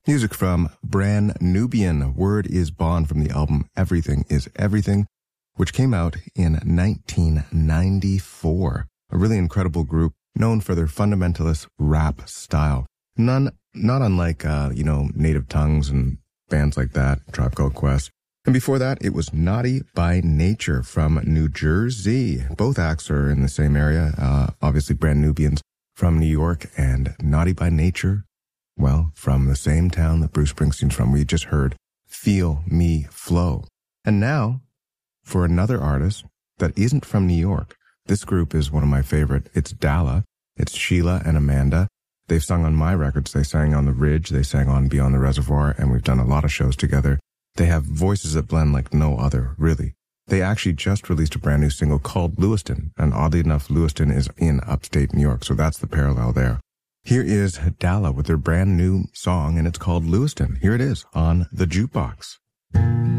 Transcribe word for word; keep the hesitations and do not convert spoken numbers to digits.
Music from Brand Nubian, Word is Bond from the album Everything is Everything, which came out in nineteen ninety-four. A really incredible group known for their fundamentalist rap style. None, not unlike, uh, you know, Native Tongues and bands like that, Tribe Called Quest. And before that, it was Naughty by Nature from New Jersey. Both acts are in the same area. Uh, obviously, Brand Nubians from New York and Naughty by Nature, well, from the same town that Bruce Springsteen's from. We just heard Feel Me Flow. And now, for another artist that isn't from New York. This group is one of my favorite. It's Dalla. It's Sheila and Amanda. They've sung on my records. They sang on The Ridge. They sang on Beyond the Reservoir, and we've done a lot of shows together. They have voices that blend like no other, really. They actually just released a brand new single called Lewiston, and oddly enough, Lewiston is in upstate New York, so that's the parallel there. Here is Dalla with their brand new song, and it's called Lewiston. Here it is on The Jukebox.